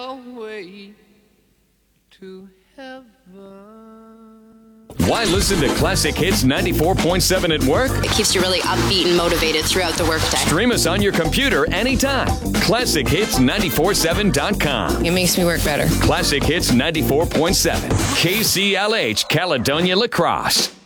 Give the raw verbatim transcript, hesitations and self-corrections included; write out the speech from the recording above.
your way to heaven. Why listen to Classic Hits ninety-four point seven at work? It keeps you really upbeat and motivated throughout the workday. Stream us on your computer anytime. classic hits nine four seven dot com. It makes me work better. Classic Hits ninety-four point seven. K C L H, Caledonia La Crosse.